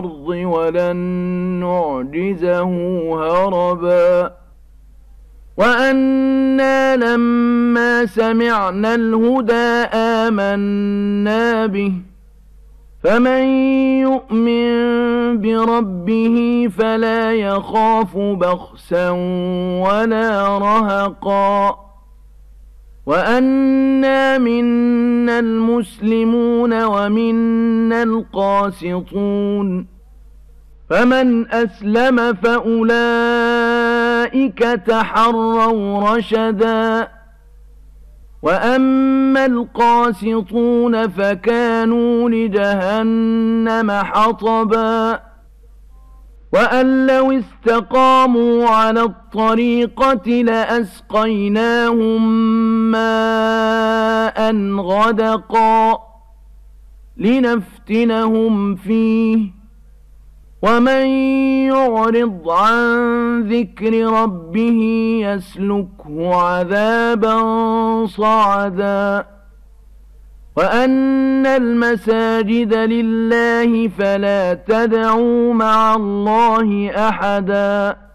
ولن نعجزه هربا وأنا لما سمعنا الهدى آمنا به فمن يؤمن بربه فلا يخاف بخسا ولا رهقا وأنا منا المسلمون ومنا القاسطون فمن أسلم فأولئك تحروا رشدا وأما القاسطون فكانوا لجهنم حطبا وأن لو استقاموا على الطريقة لأسقيناهم ماء غدقا لنفتنهم فيه ومن يعرض عن ذكر ربه يسلكه عذابا صعدا وأن المساجد لله فلا تدعوا مع الله أحدا